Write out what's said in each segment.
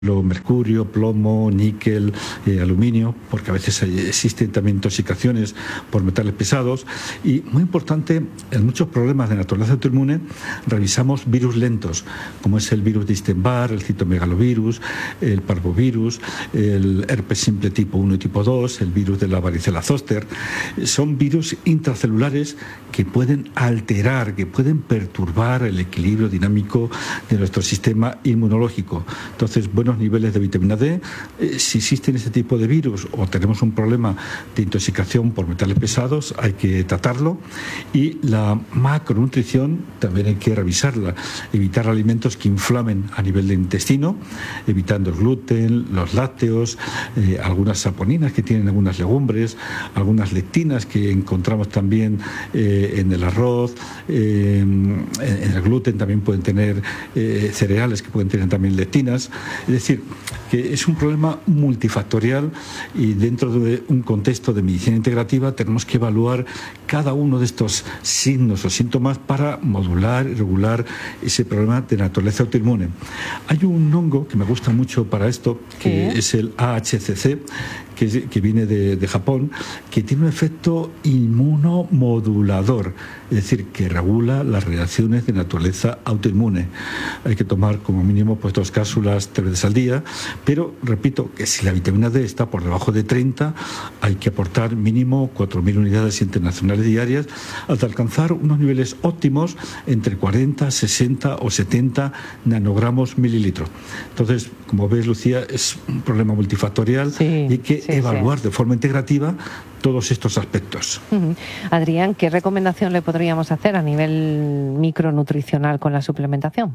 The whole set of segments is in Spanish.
mercurio, plomo, níquel, aluminio, porque a veces existen también intoxicaciones por metales pesados. Y muy importante, en muchos problemas de naturaleza autoinmune revisamos virus lentos, como es el virus de Epstein-Barr, el citomegalovirus, el parvovirus, el herpes simple tipo 1 y tipo 2, el virus de la varicela zoster. Son virus intracelulares que pueden alterar, que pueden perturbar el equilibrio dinámico de nuestro sistema inmunológico. Entonces, buenos niveles de vitamina D. Si existen este tipo de virus o tenemos un problema de intoxicación por metales pesados, hay que tratarlo. Y la macronutrición también hay que revisarla, evitar alimentos que inflamen a nivel de intestino, evitando el gluten, los lácteos, algunas saponinas que tienen algunas legumbres, algunas lectinas que encontramos también en el arroz, en el gluten también pueden tener cereales que pueden tener también lectinas. Es decir, que es un problema multifactorial y dentro de un contexto de medicina integrativa tenemos que evaluar cada uno de estos signos o síntomas para modular y regular ese problema de naturaleza autoinmune. Hay un hongo que me gusta mucho para esto, que es el AHCC, que viene de Japón, que tiene un efecto inmunomodulador, es decir, que regula las reacciones de naturaleza autoinmune. Hay que tomar como mínimo 2 cápsulas 3 veces al día, pero repito que si la vitamina D está por debajo de 30, hay que aportar mínimo 4.000 unidades internacionales diarias hasta alcanzar unos niveles óptimos entre 40, 60 o 70 nanogramos mililitro. Entonces, como ves, Lucía, es un problema multifactorial y hay que evaluar de forma integrativa todos estos aspectos. Adrián, ¿qué recomendación le podríamos hacer a nivel micronutricional con la suplementación?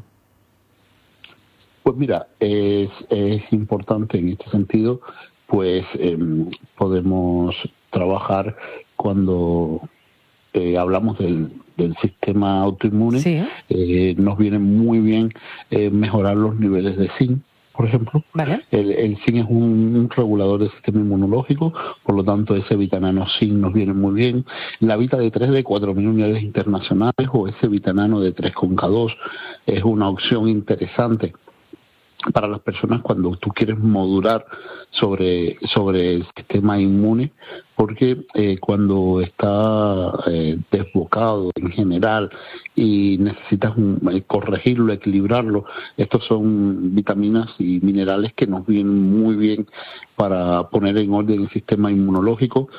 Pues mira, es importante en este sentido, pues podemos trabajar cuando hablamos del sistema autoinmune, nos viene muy bien mejorar los niveles de zinc, por ejemplo. Vale. El zinc es un regulador del sistema inmunológico, por lo tanto ese vitanano zinc nos viene muy bien. La Vita D3 de 4.000 unidades internacionales o ese vitanano de 3,2 es una opción interesante para las personas cuando tú quieres modular sobre el sistema inmune, porque cuando está desbocado en general y necesitas corregirlo, equilibrarlo, estos son vitaminas y minerales que nos vienen muy bien para poner en orden el sistema inmunológico.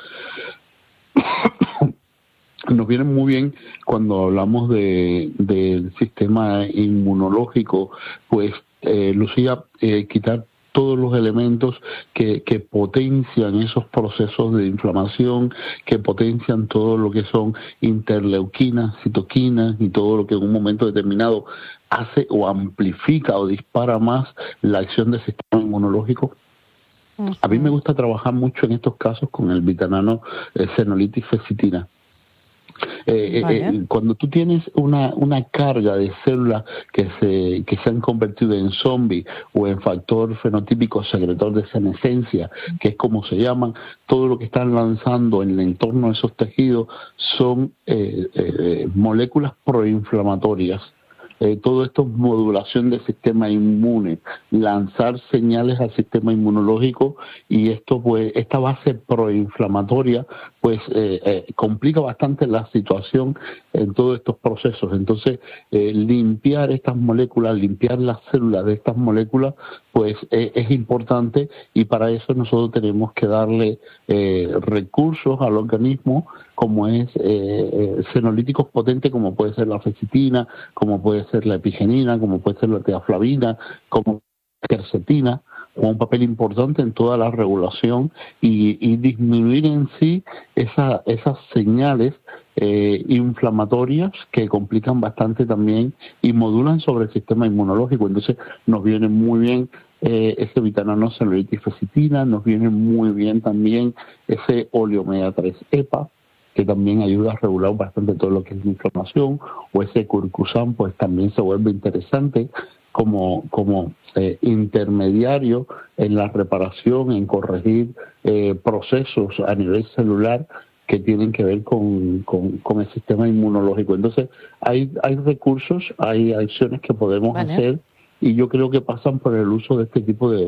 Nos viene muy bien cuando hablamos del sistema inmunológico, pues Lucía, quitar todos los elementos que potencian esos procesos de inflamación, que potencian todo lo que son interleuquinas, citoquinas y todo lo que en un momento determinado hace o amplifica o dispara más la acción del sistema inmunológico. A mí me gusta trabajar mucho en estos casos con el vitanano senolitis fecitina. Cuando tú tienes una carga de células que se han convertido en zombies o en factor fenotípico secretor de senescencia, que es como se llaman, todo lo que están lanzando en el entorno de esos tejidos son moléculas proinflamatorias. Todo esto es modulación del sistema inmune, lanzar señales al sistema inmunológico, y esto, pues, esta base proinflamatoria, pues, complica bastante la situación en todos estos procesos. Entonces, limpiar estas moléculas, limpiar las células de estas moléculas, pues, es importante, y para eso nosotros tenemos que darle recursos al organismo, como es senolíticos potentes, como puede ser la fecitina, como puede ser la epigenina, como puede ser la teaflavina, como la quercetina, con un papel importante en toda la regulación y disminuir en sí esas señales inflamatorias que complican bastante también y modulan sobre el sistema inmunológico. Entonces nos viene muy bien ese vitanano senolitis fecitina, nos viene muy bien también ese oleomega 3 EPA, que también ayuda a regular bastante todo lo que es la inflamación, o ese curcuzán, pues también se vuelve interesante como intermediario en la reparación, en corregir procesos a nivel celular que tienen que ver con el sistema inmunológico. Entonces, hay recursos, hay acciones que podemos hacer y yo creo que pasan por el uso de este tipo de